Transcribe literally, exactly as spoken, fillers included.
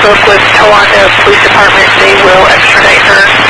spoke with Towanda Police Department. They will extradite her